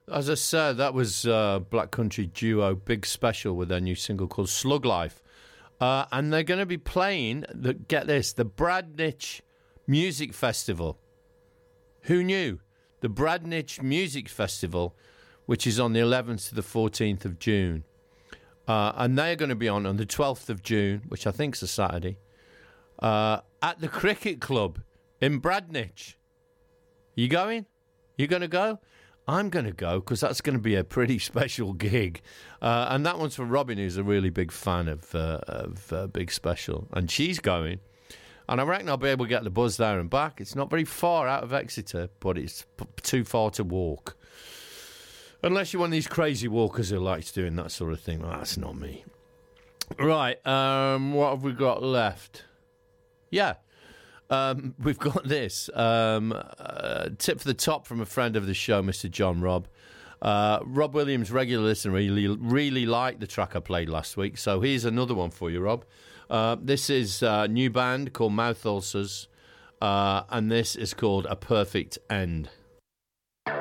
As I said, that was Black Country duo Big Special with their new single called Slug Life. And they're going to be playing, get this, the Bradnich Music Festival. Who knew? The Bradnich Music Festival, which is on the 11th to the 14th of June. And they're going to be on the 12th of June, which I think is a Saturday, at the Cricket Club in Bradnich. You going? You going to go? I'm going to go because that's going to be a pretty special gig. And that one's for Robin, who's a really big fan of Big Special. And she's going. And I reckon I'll be able to get the bus there and back. It's not very far out of Exeter, but it's too far to walk. Unless you're one of these crazy walkers who likes doing that sort of thing. Well, that's not me. Right, what have we got left? Yeah. We've got this. Tip for the top from a friend of the show, Mr. John Robb. Rob Williams, regular listener, really liked the track I played last week. So here's another one for you, Rob. This is a new band called Mouth Ulcers. And this is called A Perfect End.